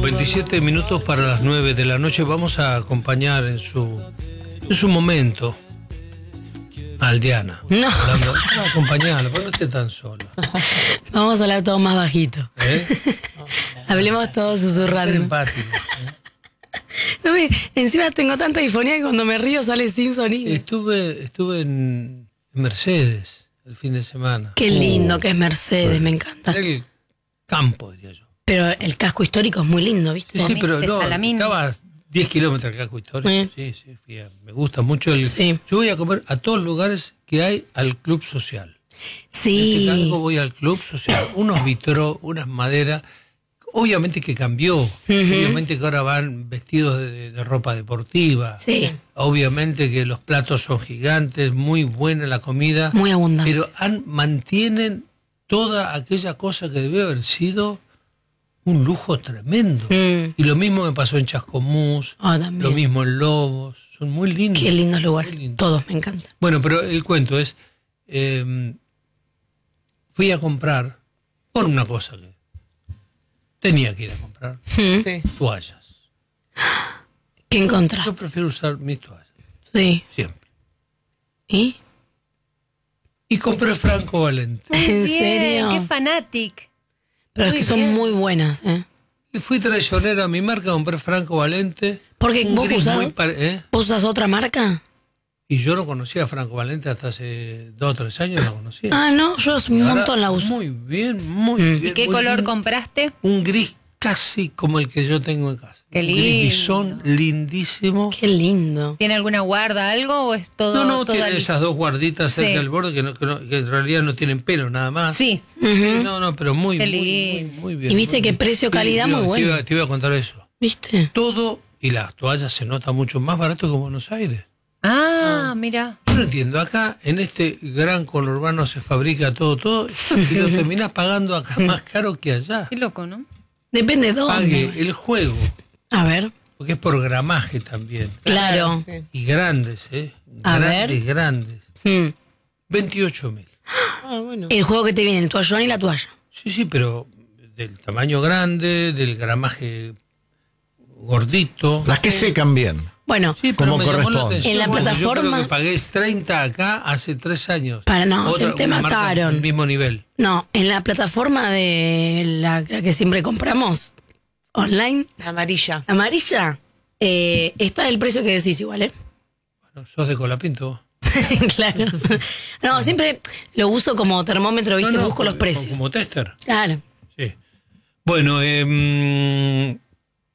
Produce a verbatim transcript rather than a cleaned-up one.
veintisiete minutos para las nueve de la noche. Vamos a acompañar en su, en su momento a Aldiana. No. Hablando, no, acompañarla, porque no esté tan sola. Vamos a hablar todo más bajito. ¿Eh? Hablemos todos Ser susurrando. empático. ¿eh? No me- encima tengo tanta disfonía que cuando me río sale sin sonido. Estuve, estuve en Mercedes el fin de semana. Qué lindo que es Mercedes, me encanta. En el campo, diría yo. Pero el casco histórico es muy lindo, ¿viste? Sí, sí, pero ¿Comiste no, salamín? estaba a diez kilómetros del casco histórico. Eh. Sí, sí, fui a- me gusta mucho el... Sí. Yo voy a comer a todos los lugares que hay al club social. En este Sí. cargo voy al club social. Unos vitró, unas maderas. Obviamente que cambió. Obviamente que ahora van vestidos de, de ropa deportiva. Sí. Obviamente que los platos son gigantes, muy buena la comida. Muy abundante. Pero han, mantienen toda aquella cosa que debió haber sido un lujo tremendo. Mm. Y lo mismo me pasó en Chascomús, Ah, también. lo mismo en Lobos. Son muy lindos. Qué lindos lugares. Muy lindos. Todos me encantan. Bueno, pero el cuento es, eh, fui a comprar por una cosa que tenía que ir a comprar, Mm. Sí. toallas. ¿Qué encontraste? Yo prefiero usar mis toallas, Sí. siempre. ¿Y? Y compré Franco Valente. ¿En Bien, serio? qué fanatic. Pero es Muy que son bien. muy buenas, ¿eh? Y fui traicionera a mi marca, compré Franco Valente. Porque un vos gris usás- muy pare- ¿eh? ¿Vos usas otra marca? Y yo no conocía a Franco Valente hasta hace dos o tres años, no conocía. Ah, no, yo un Ahora, montón la uso. Muy bien, muy Mm. bien. ¿Y qué muy color bien. compraste? Un gris casi como el que yo tengo en casa. Qué Un gris lindo. bisón lindísimo. Qué lindo. ¿Tiene alguna guarda, algo o es todo? No, no, todo tiene liso? esas dos guarditas cerca Sí. del borde que, no- que no- que en realidad no tienen pelo nada más. Sí. Ujú. No, no, pero muy, Qué muy, muy, lindo. muy bien. Y viste muy que bien. precio-calidad Te- te muy iba- bueno. Te iba, te iba a contar eso. ¿Viste? Todo, y las toallas se nota mucho más barato que en Buenos Aires. Ah, mira. Yo no entiendo, acá en este gran conurbano se fabrica todo, todo, y lo terminás pagando acá más caro que allá. Qué loco, ¿no? Depende de Pague dónde. el juego, A ver. porque es por gramaje también. Claro. Sí. Y grandes, ¿eh? A grandes, ver. grandes. Mm. veintiocho mil. Ah, bueno. El juego que te viene, el toallón y la toalla. Sí, sí, pero del tamaño grande, del gramaje gordito. Las que secan bien. Bueno, Sí, pero Como me llamó la corresponde. atención. En la porque plataforma- Yo creo que pagué treinta acá hace tres años. Para no, Otra- te- te una marca mataron. del mismo nivel. no, en la plataforma de la, la que siempre compramos, online, Amarilla. amarilla, eh, está el precio que decís igual, ¿eh? Bueno, sos de Colapinto. Claro. No, siempre lo uso como termómetro, ¿viste? No, no, Busco los como- precios. Como tester. Claro. Sí. Bueno, eh,